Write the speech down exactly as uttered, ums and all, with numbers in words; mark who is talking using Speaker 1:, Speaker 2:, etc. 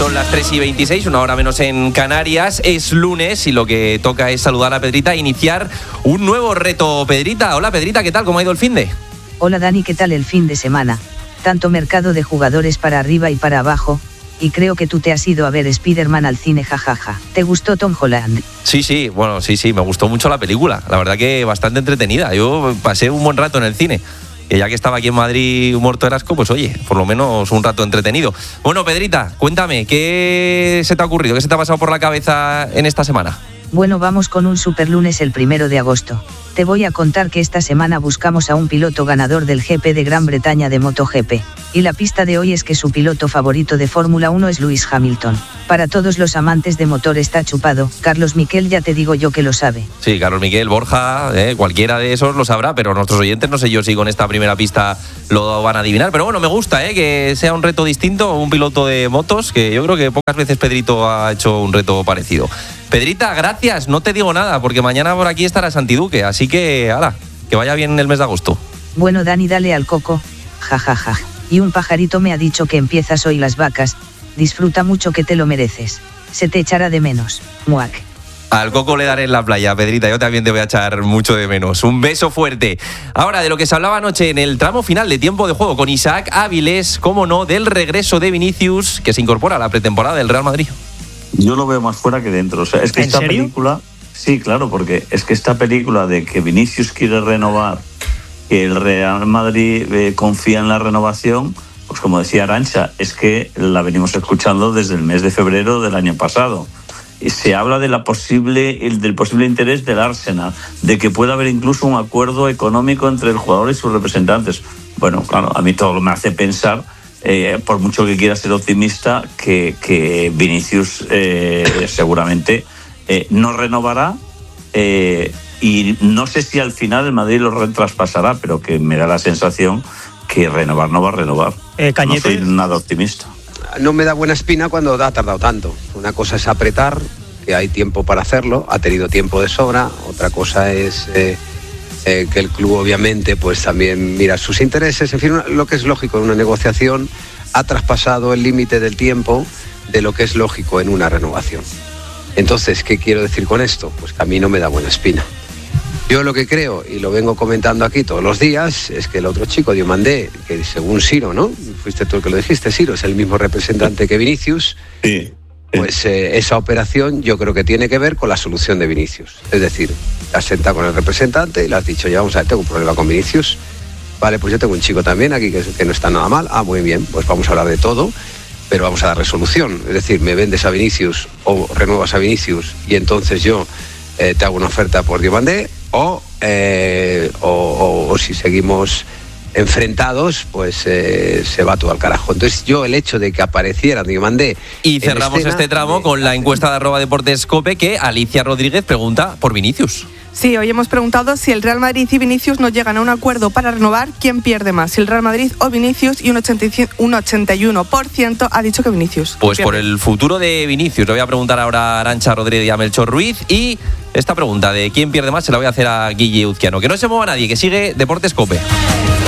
Speaker 1: Son las tres y veintiséis, una hora menos en Canarias. Es lunes y lo que toca es saludar a Pedrita e iniciar un nuevo reto. Pedrita, hola Pedrita, ¿qué tal? ¿Cómo ha ido el finde?
Speaker 2: Hola Dani, ¿qué tal el fin de semana? Tanto mercado de jugadores para arriba y para abajo, y creo que tú te has ido a ver Spider-Man al cine, jajaja. ¿Te gustó Tom Holland?
Speaker 1: Sí, sí, bueno, sí, sí, me gustó mucho la película. La verdad que bastante entretenida. Yo pasé un buen rato en el cine. Que ya que estaba aquí en Madrid muerto de asco, pues oye, por lo menos un rato entretenido. Bueno, Pedrita, cuéntame, ¿qué se te ha ocurrido? ¿Qué se te ha pasado por la cabeza en esta semana?
Speaker 2: Bueno, vamos con un super lunes el primero de agosto. Te voy a contar que esta semana buscamos a un piloto ganador del G P de Gran Bretaña de MotoGP. Y la pista de hoy es que su piloto favorito de Fórmula uno es Lewis Hamilton. Para todos los amantes de motor está chupado. Carlos Miquel, ya te digo yo que lo sabe.
Speaker 1: Sí, Carlos Miquel, Borja, eh, cualquiera de esos lo sabrá, pero nuestros oyentes no sé yo si con esta primera pista lo van a adivinar. Pero bueno, me gusta eh, que sea un reto distinto, un piloto de motos, que yo creo que pocas veces Pedrito ha hecho un reto parecido. Pedrita, gracias, no te digo nada, porque mañana por aquí estará Santiduque, así que, ala, que vaya bien el mes de agosto.
Speaker 2: Bueno, Dani, dale al coco, jajaja. Ja, ja. Y un pajarito me ha dicho que empiezas hoy las vacas. Disfruta mucho, que te lo mereces. Se te echará de menos. Muac.
Speaker 1: Al coco le daré en la playa, Pedrita, yo también te voy a echar mucho de menos. Un beso fuerte. Ahora, de lo que se hablaba anoche en el tramo final de tiempo de juego con Isaac Áviles, cómo no, del regreso de Vinicius, que se incorpora a la pretemporada del Real Madrid.
Speaker 3: Yo lo veo más fuera que dentro. O sea, es que
Speaker 4: ¿En
Speaker 3: esta
Speaker 4: serio?
Speaker 3: película, sí, claro, porque es que esta película de que Vinicius quiere renovar, que el Real Madrid eh, confía en la renovación, pues como decía Arantxa, es que la venimos escuchando desde el mes de febrero del año pasado. Y se habla de la posible, el, del posible interés del Arsenal, de que pueda haber incluso un acuerdo económico entre el jugador y sus representantes. Bueno, claro, a mí todo me hace pensar, Eh, por mucho que quiera ser optimista, que, que Vinicius eh, seguramente eh, no renovará eh, y no sé si al final el Madrid lo traspasará, pero que me da la sensación que renovar no va a renovar.
Speaker 4: Eh,
Speaker 3: no soy nada optimista.
Speaker 5: No me da buena espina cuando ha tardado tanto. Una cosa es apretar, que hay tiempo para hacerlo, ha tenido tiempo de sobra. Otra cosa es eh, eh, que el club obviamente pues también mira sus intereses. En fin, lo que es lógico en una negociación, ha traspasado el límite del tiempo de lo que es lógico en una renovación. Entonces, ¿qué quiero decir con esto? Pues que a mí no me da buena espina. Yo lo que creo, y lo vengo comentando aquí todos los días, es que el otro chico, Diomandé, que según Ciro, ¿no? Fuiste tú el que lo dijiste, Ciro, es el mismo representante que Vinicius.
Speaker 3: Sí.
Speaker 5: Pues eh, esa operación yo creo que tiene que ver con la solución de Vinicius. Es decir, te has sentado con el representante y le has dicho, ya vamos a ver, tengo un problema con Vinicius. Vale, pues yo tengo un chico también aquí que, que no está nada mal. Ah, muy bien, pues vamos a hablar de todo, pero vamos a dar resolución. Es decir, me vendes a Vinicius o renuevas a Vinicius y entonces yo eh, te hago una oferta por Diomandé o, eh, o, o, o si seguimos enfrentados, pues eh, se va todo al carajo. Entonces yo el hecho de que apareciera Diomandé
Speaker 1: y cerramos
Speaker 5: escena,
Speaker 1: este tramo
Speaker 5: de,
Speaker 1: con la encuesta de arroba Deportes Cope, que Alicia Rodríguez pregunta por Vinicius.
Speaker 6: Sí, hoy hemos preguntado si el Real Madrid y Vinicius no llegan a un acuerdo para renovar, ¿quién pierde más? Si el Real Madrid o Vinicius, y un ochenta y uno por ciento ha dicho que Vinicius.
Speaker 1: Pues por el futuro de Vinicius, le voy a preguntar ahora a Arantxa Rodríguez y a Melchor Ruiz, y esta pregunta de quién pierde más se la voy a hacer a Guille Uzquiano. Que no se mueva nadie, que sigue Deportes Cope.